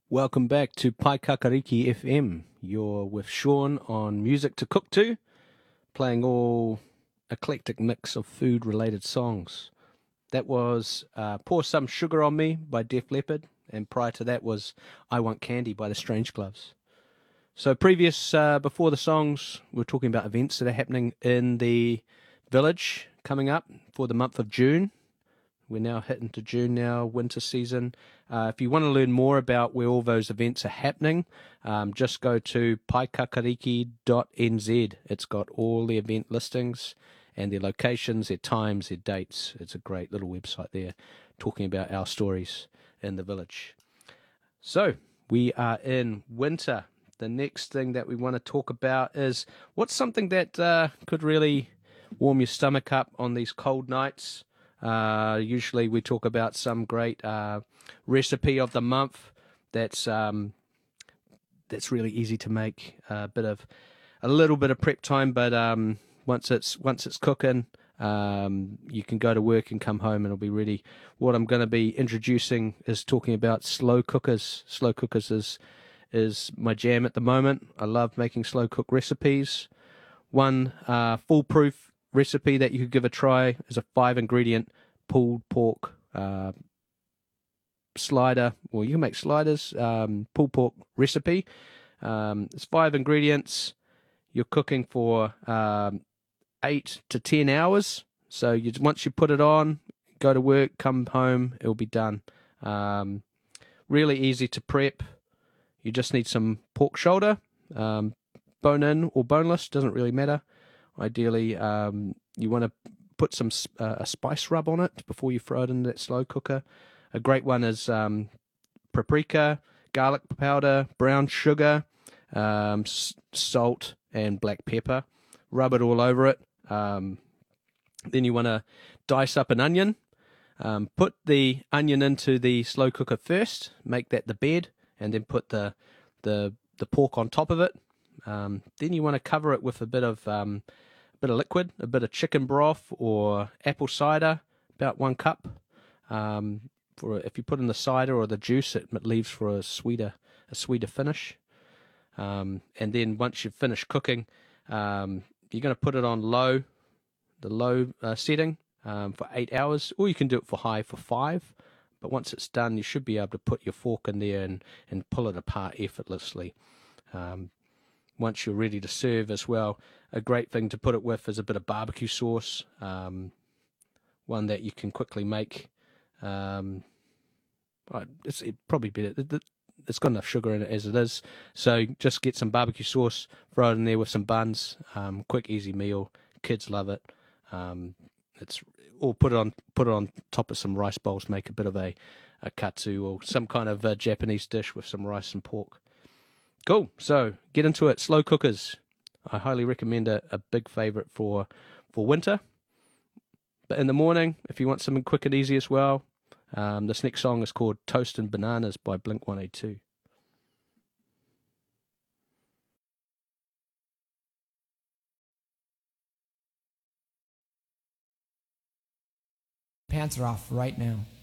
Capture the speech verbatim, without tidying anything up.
Welcome back to Paikakariki F M. You're with Sean on Music to Cook To, playing all eclectic mix of food-related songs. That was uh, Pour Some Sugar on Me by Def Leppard, and prior to that was I Want Candy by the Strange Gloves. So previous, uh, before the songs, we we're talking about events that are happening in the village coming up for the month of June. We're now hitting to June now, winter season. Uh, if you want to learn more about where all those events are happening, um, just go to paikakariki dot n z. It's got all the event listings and their locations, their times, their dates. It's a great little website there talking about our stories in the village. So we are in winter. The next thing that we want to talk about is what's something that uh, could really warm your stomach up on these cold nights. Uh, usually we talk about some great uh, recipe of the month that's um, that's really easy to make. A bit of a little bit of prep time, but um, once it's once it's cooking, um, you can go to work and come home and it'll be ready. What I'm going to be introducing is talking about slow cookers. Slow cookers is is my jam at the moment. I love making slow cook recipes. One uh, foolproof recipe that you could give a try is a five ingredient pulled pork uh, slider. Well, you can make sliders, um, pulled pork recipe. Um, it's five ingredients. You're cooking for um, eight to ten hours. So you once you put it on, go to work, come home, it'll be done. Um, really easy to prep. You just need some pork shoulder, um, bone in or boneless, doesn't really matter. Ideally, um, you want to put some uh, a spice rub on it before you throw it in that slow cooker. A great one is um, paprika, garlic powder, brown sugar, um, s- salt, and black pepper. Rub it all over it. Um, then you want to dice up an onion. Um, put the onion into the slow cooker first. Make that the bed, and then put the the the pork on top of it. Um, then you want to cover it with a bit of um, a bit of liquid, a bit of chicken broth or apple cider, about one cup. Um, for if you put in the cider or the juice, it leaves for a sweeter a sweeter finish. Um, and then once you've finished cooking, um, you're going to put it on low, the low uh, setting um, for eight hours, or you can do it for high for five. But once it's done, you should be able to put your fork in there and, and pull it apart effortlessly. Um, once you're ready to serve as well, a great thing to put it with is a bit of barbecue sauce, um, one that you can quickly make. Um, it's it probably better. It's got enough sugar in it as it is, so just get some barbecue sauce, throw it in there with some buns. Um, quick, easy meal. Kids love it. Um, it's or put it on put it on top of some rice bowls. Make a bit of a, a katsu or some kind of uh, Japanese dish with some rice and pork. Cool. So get into it. Slow cookers. I highly recommend a, a big favorite for for winter. But in the morning, if you want something quick and easy as well, um, this next song is called Toast and Bananas by Blink one eighty-two. Pants are off right now.